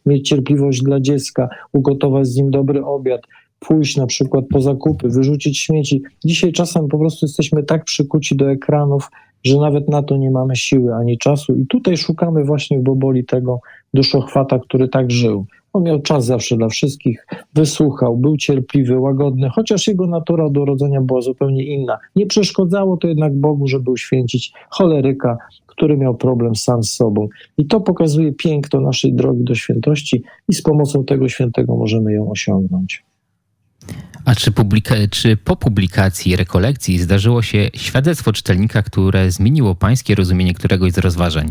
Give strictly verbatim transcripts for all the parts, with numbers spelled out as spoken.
mieć cierpliwość dla dziecka, ugotować z nim dobry obiad, pójść na przykład po zakupy, wyrzucić śmieci. Dzisiaj czasem po prostu jesteśmy tak przykuci do ekranów, że nawet na to nie mamy siły ani czasu. I tutaj szukamy właśnie w Boboli tego duszochwata, który tak żył. On miał czas zawsze dla wszystkich, wysłuchał, był cierpliwy, łagodny, chociaż jego natura do urodzenia była zupełnie inna. Nie przeszkodzało to jednak Bogu, żeby uświęcić choleryka, który miał problem sam z sobą. I to pokazuje piękno naszej drogi do świętości i z pomocą tego świętego możemy ją osiągnąć. A czy, publika- czy po publikacji rekolekcji zdarzyło się świadectwo czytelnika, które zmieniło pańskie rozumienie któregoś z rozważań?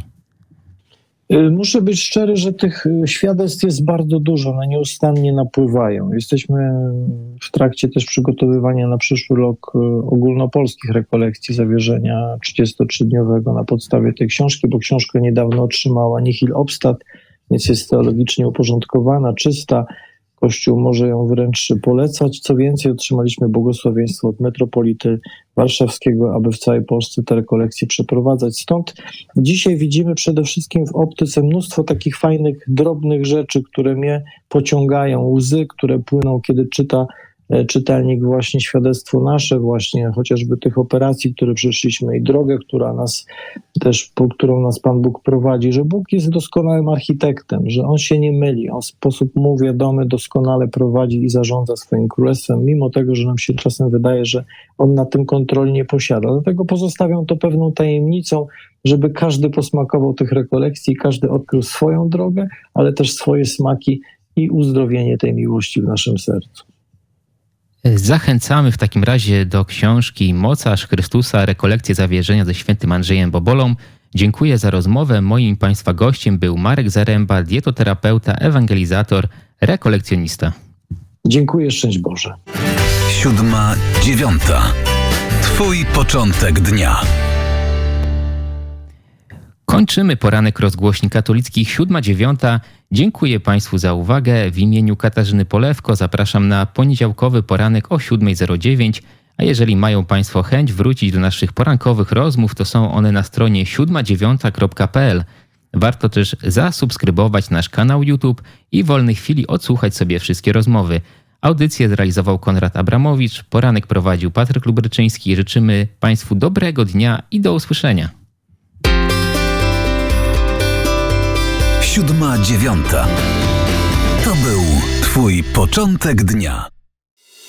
Muszę być szczery, że tych świadectw jest bardzo dużo, one nieustannie napływają. Jesteśmy w trakcie też przygotowywania na przyszły rok ogólnopolskich rekolekcji zawierzenia trzydziestotrzydniowego na podstawie tej książki, bo książkę niedawno otrzymała Nihil Obstat, więc jest teologicznie uporządkowana, czysta. Kościół może ją wręcz polecać. Co więcej, otrzymaliśmy błogosławieństwo od metropolity warszawskiego, aby w całej Polsce te rekolekcje przeprowadzać. Stąd dzisiaj widzimy przede wszystkim w optyce mnóstwo takich fajnych, drobnych rzeczy, które mnie pociągają, łzy, które płyną, kiedy czyta czytelnik właśnie świadectwo nasze, właśnie chociażby tych operacji, które przeszliśmy i drogę, która nas też, po którą nas Pan Bóg prowadzi, że Bóg jest doskonałym architektem, że On się nie myli, On w sposób mu wiadomy doskonale prowadzi i zarządza swoim królestwem, mimo tego, że nam się czasem wydaje, że On na tym kontroli nie posiada. Dlatego pozostawiam to pewną tajemnicą, żeby każdy posmakował tych rekolekcji, każdy odkrył swoją drogę, ale też swoje smaki i uzdrowienie tej miłości w naszym sercu. Zachęcamy w takim razie do książki Mocarz Chrystusa, rekolekcje zawierzenia ze świętym Andrzejem Bobolą. Dziękuję za rozmowę. Moim Państwa gościem był Marek Zaręba, dietoterapeuta, ewangelizator, rekolekcjonista. Dziękuję, szczęść Boże. Siódma, dziewiąta. Twój początek dnia. Kończymy poranek rozgłośni katolickich siódma dziewiąta. Dziękuję Państwu za uwagę. W imieniu Katarzyny Polewko zapraszam na poniedziałkowy poranek o siódma zero dziewięć. A jeżeli mają Państwo chęć wrócić do naszych porankowych rozmów, to są one na stronie siódma dziewiąta kropka p l. Warto też zasubskrybować nasz kanał YouTube i w wolnej chwili odsłuchać sobie wszystkie rozmowy. Audycję zrealizował Konrad Abramowicz, poranek prowadził Patryk Lubryczyński. Życzymy Państwu dobrego dnia i do usłyszenia. Siódma dziewiąta. To był Twój początek dnia.